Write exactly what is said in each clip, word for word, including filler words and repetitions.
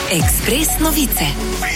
Ekspres novice.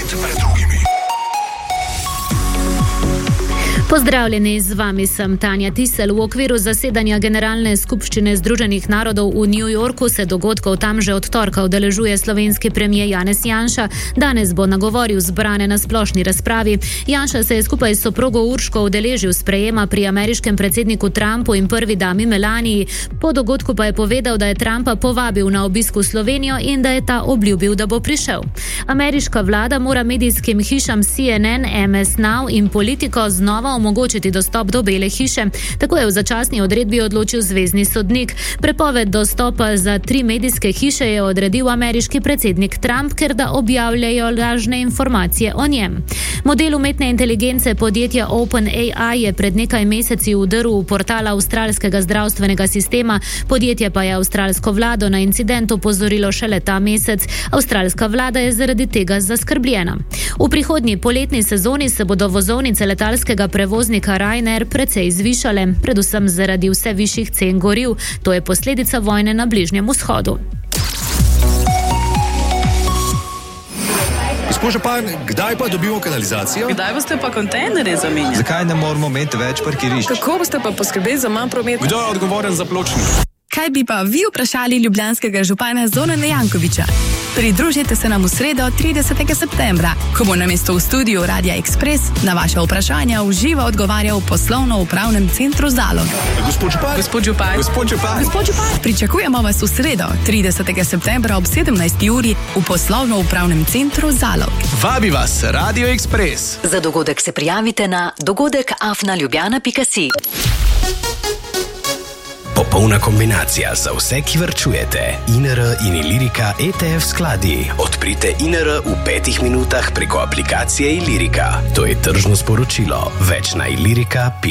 Pozdravljeni, z vami sem Tanja Tisel. V okviru zasedanja Generalne skupščine Združenih narodov v New Yorku se dogodkov tam že od torka udeležuje slovenski premier Janez Janša. Danes bo nagovoril zbrane na splošni razpravi. Janša se je skupaj s soprogo Urško udeležil sprejema pri ameriškem predsedniku Trumpu in prvi dami Melaniji. Po dogodku pa je povedal, da je Trumpa povabil na obisk v Slovenijo in da je ta obljubil, da bo prišel. Ameriška vlada mora medijskim hišam C N N, M S Now in Politico znova omogočiti dostop do Bele hiše. Tako je v začasni odredbi odločil zvezni sodnik. Prepoved dostopa za tri medijske hiše je odredil ameriški predsednik Trump, ker da objavljajo lažne informacije o njem. Model umetne inteligence podjetja OpenAI je pred nekaj meseci vdrl v portal avstralskega zdravstvenega sistema, podjetje pa je avstralsko vlado na incident opozorilo šele ta mesec. Avstralska vlada je zaradi tega zaskrbljena. V prihodnji poletni sezoni se bodo vozovnice letalskega prevoznika Ryanair precej zvišale, predvsem zaradi vse višjih cen goriv. To je posledica vojne na Bližnjem vzhodu. Gospod župan, kdaj pa dobimo kanalizacijo? Kdaj boste pa kontejnerje zamenjali? Zakaj ne moramo imeti več parkirišč? Kako boste pa poskrbeli za manj prometa? Kdo je odgovoren za pločnik? Kaj bi pa vi vprašali ljubljanskega župana Zorana Jankovića? Pridružite se nam v sredo tridesetega septembra, ko bo namesto v studiu Radia Ekspres na vaše vprašanja v živo odgovarjal poslovno-upravnem centru Zalog. Gospod župan? Gospod župan? Gospod župan? Gospod župan, pričakujemo vas v sredo tridesetega septembra ob sedemnajsti uri v poslovno-upravnem centru Zalog. Vabi vas Radio Ekspres. Za dogodek se prijavite na dogodek afna ljubljana pika si. Popolna kombinacija za vse, ki varčujete. I N R in Ilirika E T F skladi. Odprite I N R v petih minutah preko aplikacije Ilirika. To je tržno sporočilo. Več na ilirika pika si.